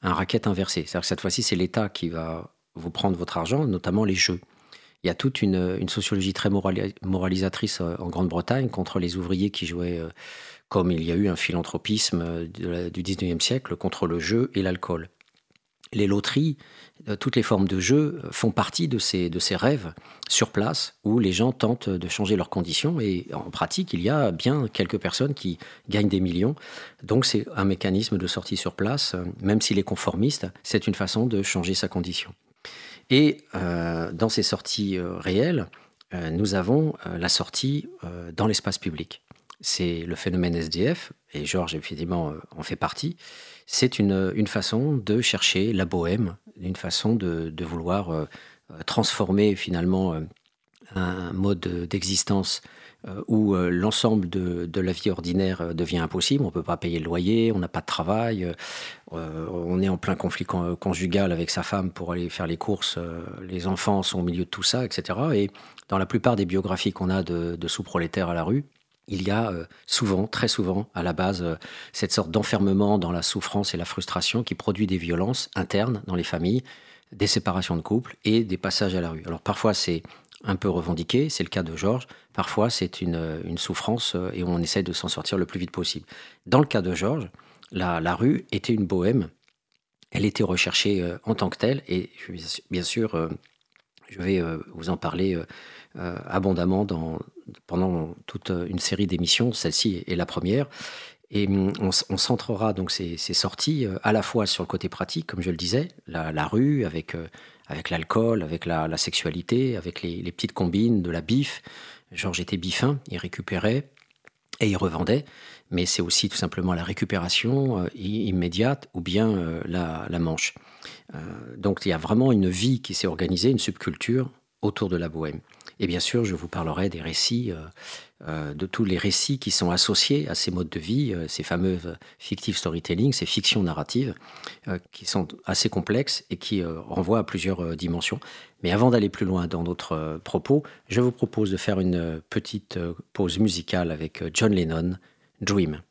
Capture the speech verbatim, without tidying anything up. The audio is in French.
un racket inversé. C'est-à-dire que cette fois-ci, c'est l'État qui va vous prendre votre argent, notamment les jeux. Il y a toute une, une sociologie très morali- moralisatrice euh, en Grande-Bretagne contre les ouvriers qui jouaient, euh, comme il y a eu un philanthropisme euh, de la- du dix-neuvième siècle contre le jeu et l'alcool. Les loteries, euh, toutes les formes de jeu euh, font partie de ces, de ces rêves sur place où les gens tentent de changer leurs conditions et en pratique, il y a bien quelques personnes qui gagnent des millions. Donc c'est un mécanisme de sortie sur place, euh, même s'il est conformiste, c'est une façon de changer sa condition. Et euh, dans ces sorties euh, réelles, euh, nous avons euh, la sortie euh, dans l'espace public. C'est le phénomène S D F, et Georges évidemment euh, en fait partie. C'est une, une façon de chercher la bohème, une façon de, de vouloir euh, euh, transformer finalement euh, un mode d'existence euh, où euh, l'ensemble de, de la vie ordinaire euh, devient impossible. On ne peut pas payer le loyer, on n'a pas de travail, euh, euh, on est en plein conflit con- conjugal avec sa femme pour aller faire les courses, euh, les enfants sont au milieu de tout ça, et cetera. Et dans la plupart des biographies qu'on a de, de sous-prolétaires à la rue, il y a euh, souvent, très souvent, à la base, euh, cette sorte d'enfermement dans la souffrance et la frustration qui produit des violences internes dans les familles, des séparations de couple et des passages à la rue. Alors parfois c'est un peu revendiqué, c'est le cas de Georges, parfois c'est une, euh, une souffrance euh, et on essaie de s'en sortir le plus vite possible. Dans le cas de Georges, la, la rue était une bohème, elle était recherchée euh, en tant que telle et je- bien sûr euh, je vais euh, vous en parler euh, euh, abondamment dans, pendant toute euh, une série d'émissions, celle-ci est la première. Et hum, on, s- on centrera donc ces, ces sorties euh, à la fois sur le côté pratique, comme je le disais, la, la rue avec, euh, avec l'alcool, avec la, la sexualité, avec les, les petites combines, de la bif. Georges était bifin, il récupérait et il revendait, mais c'est aussi tout simplement la récupération euh, i- immédiate ou bien euh, la, la manche. Euh, donc il y a vraiment une vie qui s'est organisée, une subculture autour de la bohème. Et bien sûr, je vous parlerai des récits, euh, euh, de tous les récits qui sont associés à ces modes de vie, euh, ces fameux euh, fictive storytelling, ces fictions narratives, euh, qui sont assez complexes et qui euh, renvoient à plusieurs euh, dimensions. Mais avant d'aller plus loin dans notre euh, propos, je vous propose de faire une euh, petite euh, pause musicale avec euh, John Lennon, Dream.